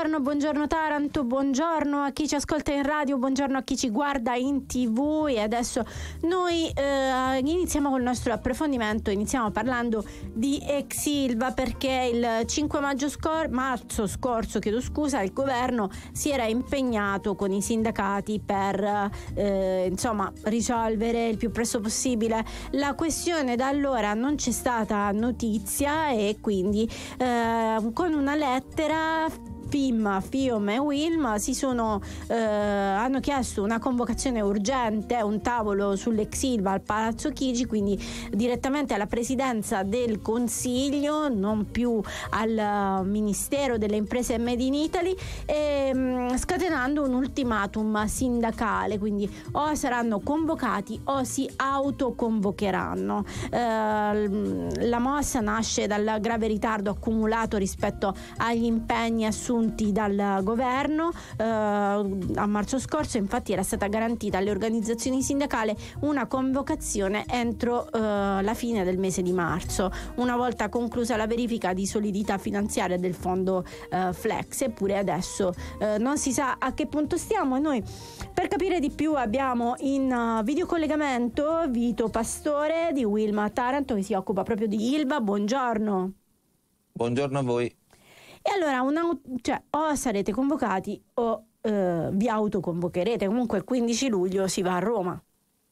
buongiorno Taranto, buongiorno a chi ci ascolta in radio, buongiorno a chi ci guarda in TV. E adesso noi iniziamo col nostro approfondimento. Iniziamo parlando di ex Ilva, perché il 5 marzo scorso, il governo si era impegnato con i sindacati per risolvere il più presto possibile la questione. Da allora non c'è stata notizia e quindi con una lettera FIOM e UILM hanno chiesto una convocazione urgente, un tavolo sull'ex Ilva al Palazzo Chigi, quindi direttamente alla presidenza del Consiglio, non più al Ministero delle Imprese e Made in Italy, scatenando un ultimatum sindacale, quindi o saranno convocati o si autoconvocheranno. La mossa nasce dal grave ritardo accumulato rispetto agli impegni assunti dal governo. A marzo scorso infatti era stata garantita alle organizzazioni sindacali una convocazione entro la fine del mese di marzo, una volta conclusa la verifica di solidità finanziaria del fondo Flex. Eppure adesso non si sa a che punto stiamo, e noi per capire di più abbiamo in videocollegamento Vito Pastore di UILM Taranto, che si occupa proprio di Ilva. Buongiorno. Buongiorno a voi. E allora o sarete convocati o vi autoconvocherete. Comunque il 15 luglio si va a Roma.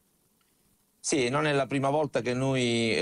Sì, non è la prima volta che noi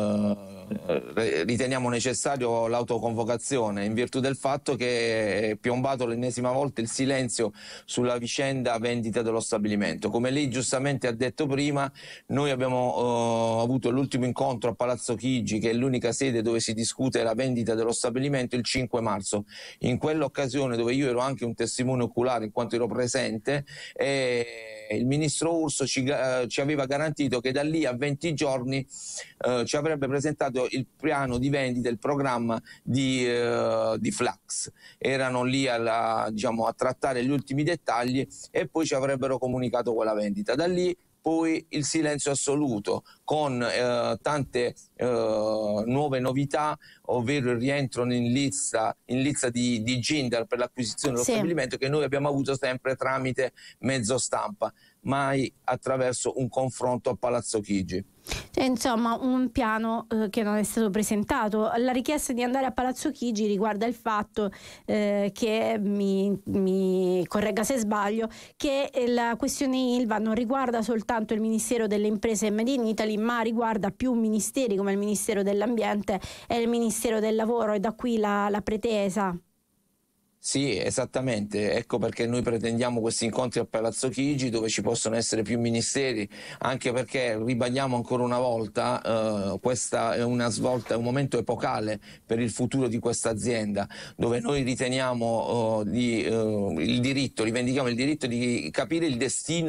riteniamo necessario l'autoconvocazione, in virtù del fatto che è piombato l'ennesima volta il silenzio sulla vicenda vendita dello stabilimento. Come lei giustamente ha detto prima, noi abbiamo avuto l'ultimo incontro a Palazzo Chigi, che è l'unica sede dove si discute la vendita dello stabilimento, il 5 marzo. In quell'occasione, dove io ero anche un testimone oculare in quanto ero presente, il ministro Urso ci aveva garantito che da lì a 20 giorni ci avrebbe presentato il piano di vendita, il programma di Flax. Erano lì a trattare gli ultimi dettagli e poi ci avrebbero comunicato quella vendita. Da lì poi il silenzio assoluto, con tante nuove novità, ovvero il rientro in lizza di Jindal per l'acquisizione dello stabilimento, che noi abbiamo avuto sempre tramite mezzo stampa, mai attraverso un confronto a Palazzo Chigi. Insomma, un piano che non è stato presentato. La richiesta di andare a Palazzo Chigi riguarda il fatto che mi corregga se sbaglio, che la questione Ilva non riguarda soltanto il Ministero delle Imprese e Made in Italy, ma riguarda più ministeri come il Ministero dell'Ambiente e il Ministero del Lavoro, e da qui la pretesa. Sì, esattamente, ecco perché noi pretendiamo questi incontri a Palazzo Chigi, dove ci possono essere più ministeri, anche perché ribadiamo ancora una volta, questa è una svolta, è un momento epocale per il futuro di questa azienda, dove noi riteniamo rivendichiamo il diritto di capire il destino